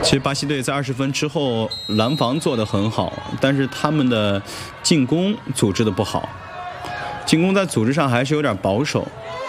其实巴西队在20分之后拦防做得很好，但是他们的进攻组织的不好，进攻在组织上还是有点保守。